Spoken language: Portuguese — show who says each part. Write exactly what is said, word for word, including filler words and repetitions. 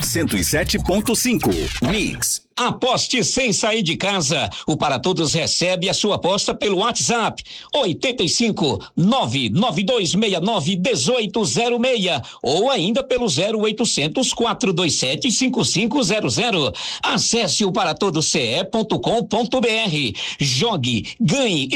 Speaker 1: cento e sete ponto cinco. Mix.
Speaker 2: Aposte sem sair de casa. O Para Todos recebe a sua aposta pelo WhatsApp oitenta e cinco, nove nove dois seis nove, um oito zero seis ou ainda pelo zero oitocentos, quatrocentos e vinte e sete, cinquenta e cinco zero zero. Acesse o para todos c e ponto com ponto b r. Jogue, ganhe